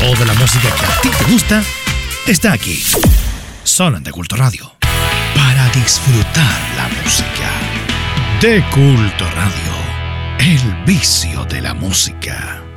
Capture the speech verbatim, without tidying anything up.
Toda la música que a ti te gusta está aquí. Solo en De Culto Radio. Para disfrutar la música. De Culto Radio. El vicio de la música.